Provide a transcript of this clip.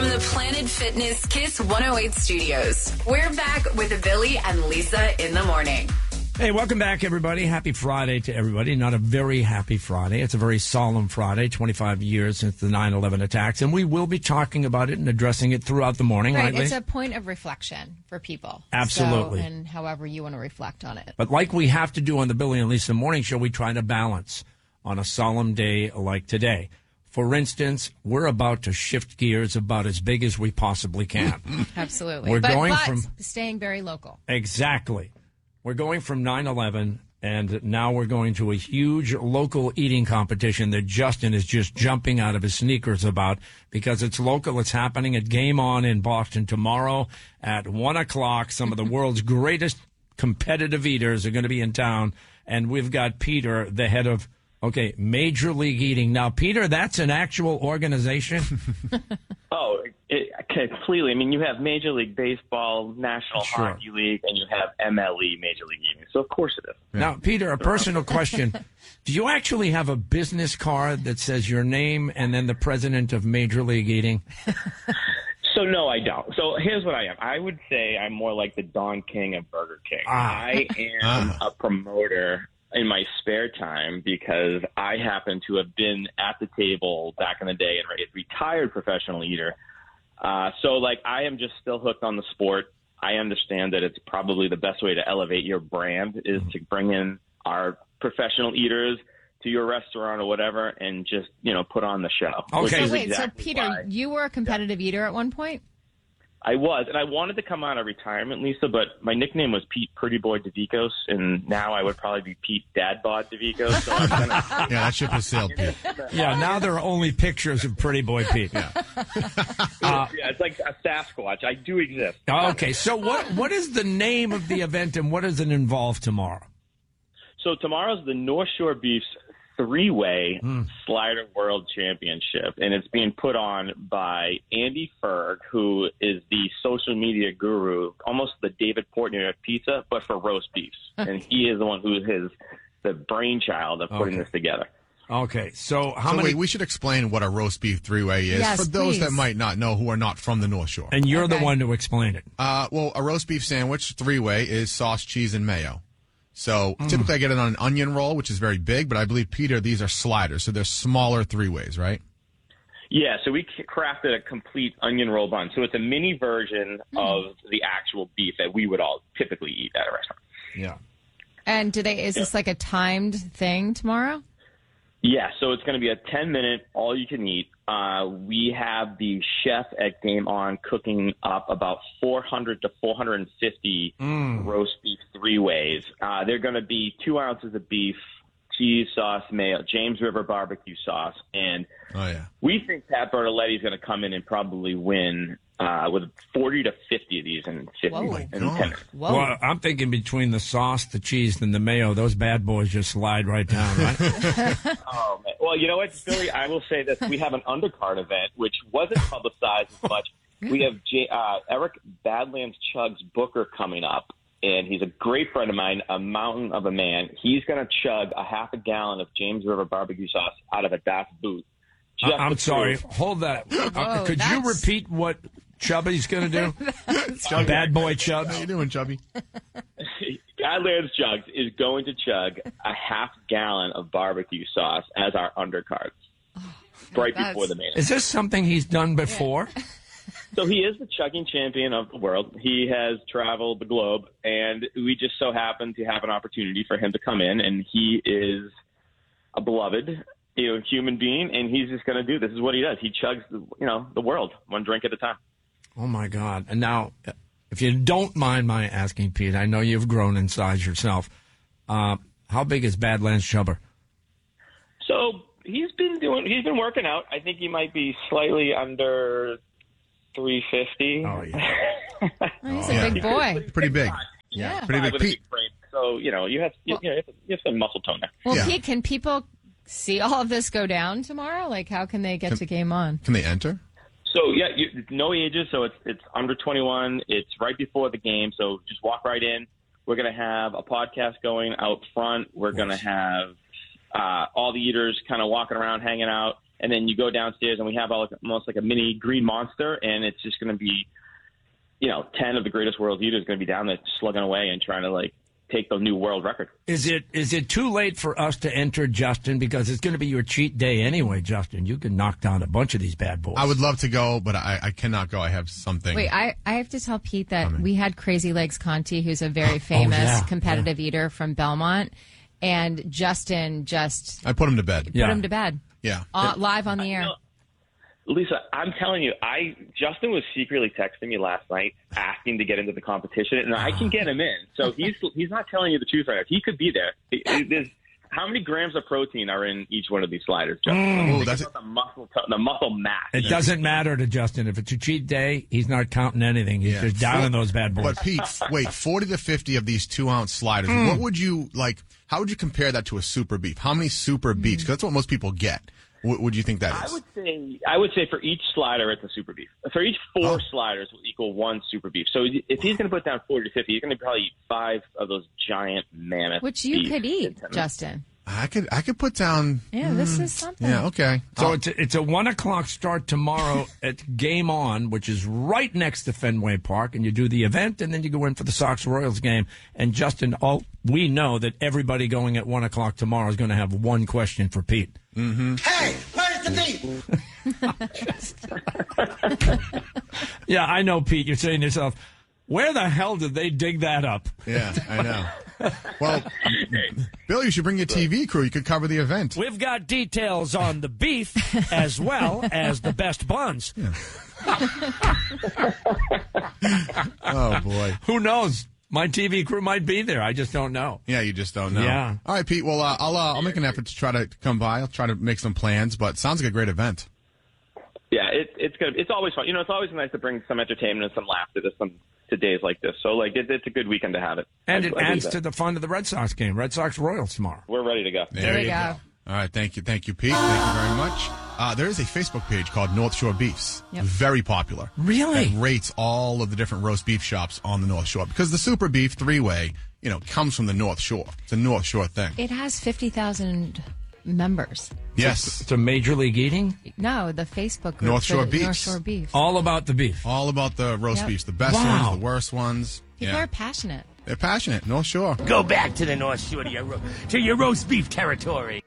From the Planet Fitness Kiss 108 studios, we're back with Billy and Lisa in the morning. Hey, welcome back, everybody. Happy Friday to everybody. Not a very happy Friday. It's a very solemn Friday, 25 years since the 9/11 attacks, and we will be talking about it and addressing it throughout the morning. Right, Liz? it's a point of reflection for people. Absolutely. So, and however you want to reflect on it. But like we have to do on the Billy and Lisa Morning Show, we try to balance on a solemn day like today. For instance, we're about to shift gears about as big as we possibly can. Absolutely. We're going but from staying very local. Exactly. We're going from 9/11, and now we're going to a huge local eating competition that Justin is just jumping out of his sneakers about because it's local. It's happening at Game On in Boston tomorrow at 1 o'clock. Some of the world's greatest competitive eaters are going to be in town, and we've got Peter, the head of Major League Eating. Now, Peter, that's an actual organization? Completely. I mean, you have Major League Baseball, National Hockey League, and you have MLE, Major League Eating. So, of course it is. Now, Peter, a personal question. Do you actually have a business card that says your name and then the president of Major League Eating? So, no, I don't. So, here's what I am. I would say I'm more like the Don King of Burger King. I am a promoter in my spare time because I happen to have been at the table back in the day and a retired professional eater. I am just still hooked on the sport. I understand that it's probably the best way to elevate your brand is to bring in our professional eaters to your restaurant or whatever and just, put on the show. Okay. So wait, Peter, you were a competitive eater at one point? I was, and I wanted to come out of retirement, Lisa, but my nickname was Pete Pretty Boy DeVicos, and now I would probably be Pete Dad Bod DeVicos. So I'm gonna, yeah, that ship has sailed, Pete. Yeah, now there are only pictures of Pretty Boy Pete. Yeah, it's like a Sasquatch. I do exist. Okay, so what is the name of the event, and what does it involve tomorrow? So tomorrow's the North Shore Beefs three-way Slider World Championship, and it's being put on by Andy Ferg, who is the social media guru, almost the David Portnoy of pizza, but for roast beefs. And he is the one who is the brainchild of putting this together. Okay, so wait, we should explain what a roast beef three-way is for those that might not know who are not from the North Shore. And you're the one to explain it. Well, a roast beef sandwich three-way is sauce, cheese, and mayo. So typically I get it on an onion roll, which is very big, but I believe, Peter, these are sliders, so they're smaller three-ways, right? Yeah, so we crafted a complete onion roll bun. So it's a mini version of the actual beef that we would all typically eat at a restaurant. Yeah. And is this like a timed thing tomorrow? Yeah, so it's going to be a 10-minute, all-you-can-eat. We have the chef at Game On cooking up about 400 to 450 roast beef three-ways. They're going to be 2 ounces of beef, cheese, sauce, mayo, James River barbecue sauce. And we think Pat Bertoletti is going to come in and probably win with 40 to 50 of these in 10 minutes. Well, I'm thinking between the sauce, the cheese, and the mayo, those bad boys just slide right down, right? Oh, man. Well, you know what, Billy? I will say this. We have an undercard event, which wasn't publicized as much. We have Eric Badlands Chugs Booker coming up, and he's a great friend of mine, a mountain of a man. He's going to chug a half a gallon of James River barbecue sauce out of a Das Boot. I'm sorry. Hold that. Could you repeat what Chubby's going to do? Bad boy Chubbs. How you doing, Chubby? Badlands Chugs is going to chug a half gallon of barbecue sauce as our undercards before the main. Is this something he's done before? So he is the chugging champion of the world. He has traveled the globe, and we just so happen to have an opportunity for him to come in, and he is a beloved human being, and he's just going to do this. Is what he does. He chugs, the world one drink at a time. Oh my God! And now, if you don't mind my asking, Pete, I know you've grown in size yourself. How big is Badlands Chubber? So he's been working out. I think he might be slightly under 350. Oh yeah, he's a big boy. Pretty big. Yeah, pretty big. Pete. So you have some muscle tone there. Well, Pete, can people see all of this go down tomorrow? Like, how can they get to Game On? Can they enter? So, no ages, so it's under 21. It's right before the game, so just walk right in. We're going to have a podcast going out front. We're going to have all the eaters kind of walking around, hanging out. and then you go downstairs and we have almost like a mini green monster, and it's just going to be, 10 of the greatest world eaters going to be down there slugging away and trying to like take the new world record. Is it too late for us to enter, Justin? Because it's going to be your cheat day anyway, Justin. You can knock down a bunch of these bad boys. I would love to go, but I cannot go. I have something. Wait, I have to tell Pete that we had Crazy Legs Conti, who's a very famous competitive eater from Belmont, and Justin just I put him to bed. Put him to bed. Yeah. Live on the air. Lisa, I'm telling you, Justin was secretly texting me last night asking to get into the competition, and I can get him in. So he's not telling you the truth right now. He could be there. How many grams of protein are in each one of these sliders, Justin? That's the muscle mass. It doesn't matter to Justin. If it's a cheat day, he's not counting anything. He's just down in those bad boys. But Pete, wait, 40 to 50 of these 2-ounce sliders. What would you like? How would you compare that to a super beef? How many super beefs? Because that's what most people get. What would you think that is? I would say for each slider, it's a super beef. For each 4 sliders will equal 1 super beef. So if he's going to put down 40 to 50, he's going to probably eat 5 of those giant mammoth. Which you could eat, Justin. I could put down. Yeah, this is something. Yeah, okay. So it's a 1:00 start tomorrow at Game On, which is right next to Fenway Park, and you do the event, and then you go in for the Sox Royals game. And Justin, we know that everybody going at 1:00 tomorrow is going to have one question for Pete. Mm-hmm. Hey, where's the beef? Yeah, I know, Pete. You're saying to yourself, where the hell did they dig that up? Yeah, I know. Well, Bill, you should bring your TV crew. You could cover the event. We've got details on the beef as well as the best buns. Yeah. Oh, boy. Who knows? My TV crew might be there. I just don't know. Yeah, you just don't know. Yeah. All right, Pete. Well, I'll make an effort to try to come by. I'll try to make some plans, but sounds like a great event. Yeah, it's good. It's always fun. It's always nice to bring some entertainment and some laughter to days like this. So, it's a good weekend to have it. And it adds to the fun of the Red Sox game. Red Sox Royals tomorrow. We're ready to go. There you go. All right, thank you, Pete. Thank you very much. There is a Facebook page called North Shore Beefs. Yep. Very popular. Really? It rates all of the different roast beef shops on the North Shore because the Super Beef 3-Way, comes from the North Shore. It's a North Shore thing. It has 50,000 members. Yes. It's a Major League Eating? No, the Facebook group. North Shore Beefs. North Shore Beef. All about the beef. All about the roast beefs. The best Wow. ones, the worst ones. People are passionate. They're passionate. North Shore. Go back to the North Shore to your roast beef territory.